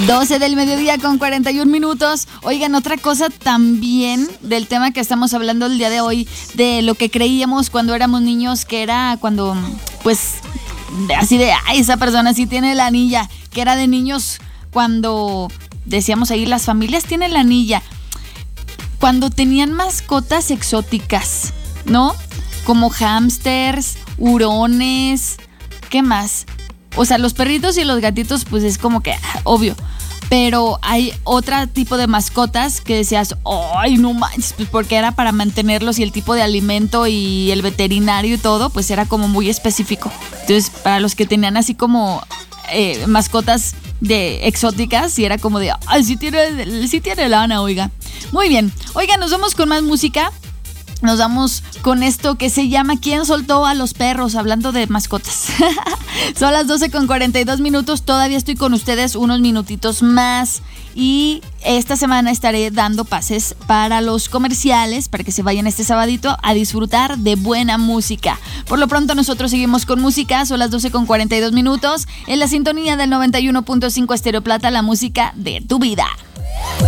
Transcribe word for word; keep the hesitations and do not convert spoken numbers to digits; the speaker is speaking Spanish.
doce del mediodía con cuarenta y un minutos. Oigan, otra cosa también del tema que estamos hablando el día de hoy, de lo que creíamos cuando éramos niños, que era cuando, pues, así de, ay, esa persona sí tiene la anilla, que era de niños cuando decíamos ahí, las familias tienen la anilla. Cuando tenían mascotas exóticas, ¿no? Como hámsters, hurones, ¿qué más? O sea, los perritos y los gatitos, pues es como que obvio. Pero hay otro tipo de mascotas que decías, ¡ay, no manches! Pues porque era para mantenerlos y el tipo de alimento y el veterinario y todo, pues era como muy específico. Entonces, para los que tenían así como eh, mascotas de exóticas, y era como de, ¡ay, sí tiene, sí tiene lana, oiga! Muy bien. Oiga, nos vamos con más música. Nos vamos con esto que se llama ¿Quién soltó a los perros? Hablando de mascotas. Son las doce con cuarenta y dos minutos. Todavía estoy con ustedes unos minutitos más. Y esta semana estaré dando pases para los comerciales, para que se vayan este sabadito a disfrutar de buena música. Por lo pronto nosotros seguimos con música. Son las doce con cuarenta y dos minutos. En la sintonía del noventa y uno punto cinco Estéreo Plata, la música de tu vida.